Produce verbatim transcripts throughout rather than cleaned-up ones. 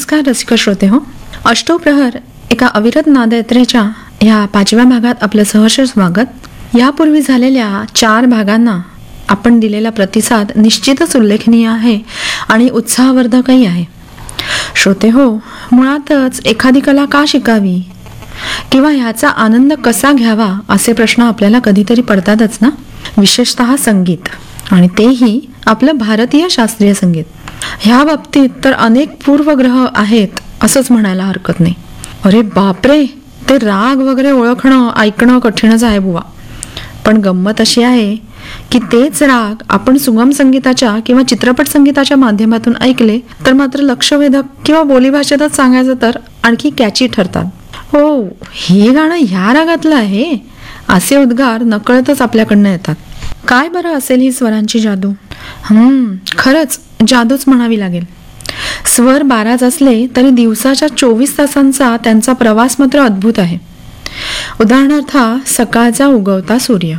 नमस्कार रसिक श्रोते हो. अष्टप्रहर एका अविरत नादयात्रेच्या ह्या पाचव्या भागात आपलं सहर्ष स्वागत. यापूर्वी झालेल्या चार भागांना आपण दिलेला प्रतिसाद निश्चितच उल्लेखनीय आहे आणि उत्साहवर्धकही आहे. श्रोते हो, मुळातच एखादी कला का शिकावी किंवा ह्याचा आनंद कसा घ्यावा असे प्रश्न आपल्याला कधीतरी पडतातच ना. विशेषतः संगीत, आणि तेही आपलं भारतीय शास्त्रीय संगीत. ह्या बाबतीत तर अनेक पूर्वग्रह आहेत असंच म्हणायला हरकत नाही. अरे बापरे, ते राग वगैरे ओळखणं ऐकणं कठीणच आहे बुवा. पण गंमत अशी आहे की तेच राग आपण सुगम संगीताच्या किंवा चित्रपट संगीताच्या माध्यमातून ऐकले तर मात्र लक्षवेधक किंवा बोलीभाषेतच सांगायचं तर आणखी कॅची ठरतात. हो, हे गाणं ह्या रागातलं आहे असे उद्गार नकळतच आपल्याकडनं येतात. काय बरं असेल ही स्वरांची जादू. हम्म खरंच जादूच म्हणावी लागेल. स्वर बाराच असले तरी दिवसाच्या चोवीस तासांचा त्यांचा प्रवास मात्र अद्भुत आहे. उदाहरणार्थ, सकाळचा उगवता सूर्य,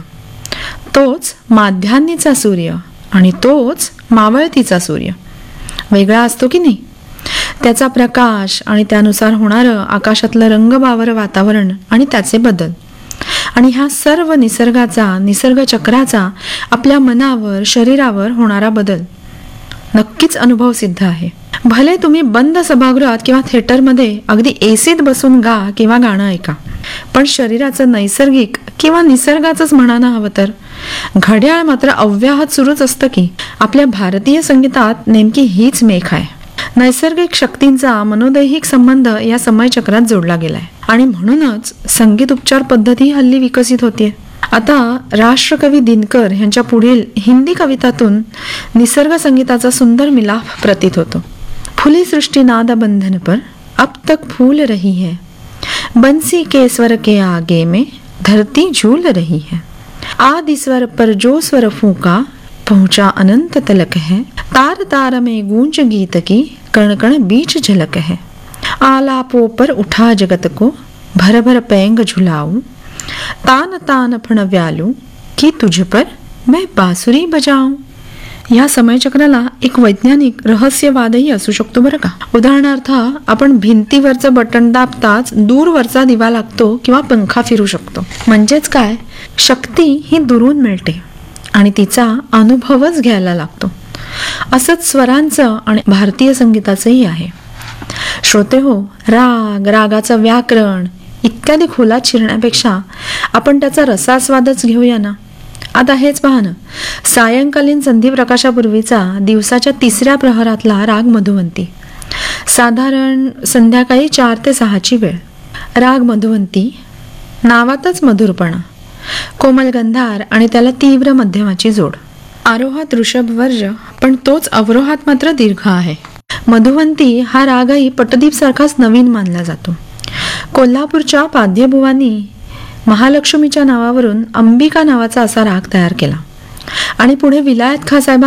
तोच माध्यान्नीचा सूर्य आणि तोच मावळतीचा सूर्य वेगळा असतो की नाही. त्याचा प्रकाश आणि त्यानुसार होणारं आकाशातलं रंगबावर वातावरण आणि त्याचे बदल, आणि ह्या सर्व निसर्गाचा निसर्ग चक्राचा आपल्या मनावर शरीरावर होणारा बदल नक्कीच अनुभव सिद्ध आहे. भले तुम्ही बंद सभागृहात किंवा थिएटरमध्ये अगदी एसीत बसून गा किंवा गाणं ऐका, पण शरीराचं नैसर्गिक किंवा निसर्गाचंच म्हणायला हवं तर घड्याळ मात्र अव्याहत सुरूच असतं की. आपल्या भारतीय संगीतात नेमकी हीच मेख आहे. नैसर्गिक शक्तींचा मनोदैहिक संबंध या समयचक्रात जोडला गेलाय आणि म्हणूनच संगीत उपचार पद्धती हल्ली विकसित होतीये. आता राष्ट्रकवी दिनकर यांच्या पुढील हिंदी कवितातून निसर्ग संगीताचा सुंदर मिलाफ प्रतीत होतो. फुली सृष्टि नाद बंधन पर अब तक फूल रही है, बंसी के स्वर के आगे में धरती झूल रही है, आदि स्वर पर जो स्वर फूका पहुंचा अनंत तलक है, तार तार में गूंज गीत की कण कण बीच झलक है, आलापों पर उठा जगत को भर भर पैंग झुलाऊं, तान तान फण व्यालू की तुझ पर मैं बासुरी बजाऊं. या समयचक्राला एक वैज्ञानिक रहस्यवादही असू शकतो बरं का. उदाहरणार्थ, आपण भिंतीवरचं बटन दाबताच दूरवरचा दिवा लागतो किंवा पंखा फिरू शकतो. म्हणजेच काय, शक्ती ही दुरून मिळते आणि तिचा अनुभवच घ्यायला लागतो. असंच स्वरांचं आणि भारतीय संगीताचंही आहे. श्रोते हो, राग, रागाचं व्याकरण इत्यादी खोलात शिरण्यापेक्षा आपण त्याचा रसास्वादच घेऊया ना. आता हेच पहा ना, सायंकालीन संधी प्रकाशापूर्वीचा दिवसाच्या तिसऱ्या प्रहरातला राग मधुवंती, साधारण संध्याकाळी चार ते सहाची वेळ. राग मधुवंती, नावातच मधुरपणा, कोमल गंधार आणि त्याला तीव्र मध्यमाची जोड. आरोहात ऋषभ वर्ज, पण तोच अवरोहात मात्र दीर्घ आहे. मधुवंती हा रागही पटदीप सारखाच नवीन मानला जातो. कोल्हापूरच्या पाद्यभुवांनी महालक्ष्मीच्या नावावरून अंबिका नावाचा असा राग तयार केला आणि पुढे विलायत खाँ साहेबांनी